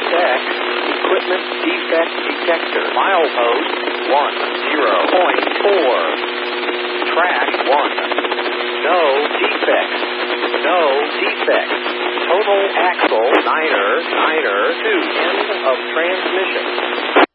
Text, equipment defect detector. Milepost 10.4. Track 1. No defects. No defects. Total axle 9er 2. End of transmission.